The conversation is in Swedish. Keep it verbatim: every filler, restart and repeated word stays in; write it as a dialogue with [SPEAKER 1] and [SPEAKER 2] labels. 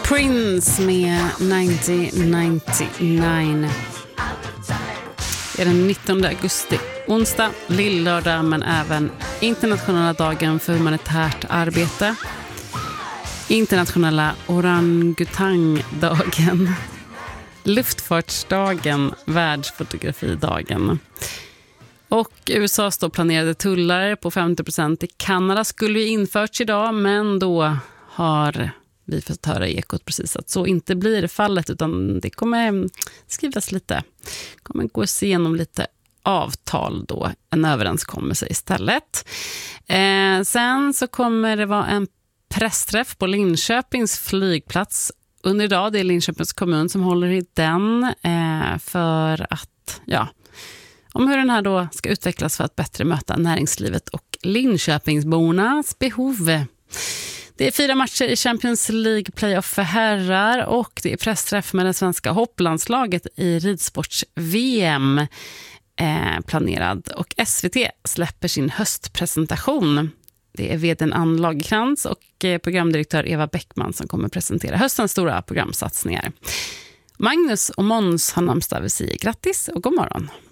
[SPEAKER 1] Prince med nittonhundranittionio. Det är den nittonde augusti, onsdag, lillördag, men även internationella dagen för humanitärt arbete. Internationella orangutangdagen. Luftfartsdagen, världsfotografidagen. Och U S A's då planerade tullar på femtio procent i Kanada skulle ju införts idag, men då har vi fått höra i Ekot precis att så inte blir fallet, utan det kommer skrivas lite, kommer gås igenom lite avtal då, en överenskommelse istället. Eh, sen så kommer det vara en pressträff på Linköpings flygplats under idag. Det är Linköpings kommun som håller i den eh, för att, ja, om hur den här då ska utvecklas för att bättre möta näringslivet och Linköpingsbornas behov. Det är fyra matcher i Champions League playoff för herrar och det är pressträff med det svenska hopplandslaget i ridsports-V M eh, planerad. Och S V T släpper sin höstpresentation. Det är vdn Ann Lagerkrans och eh, programdirektör Eva Bäckman som kommer presentera höstens stora programsatsningar. Magnus och Måns har namnsdag, vi säger grattis och god morgon.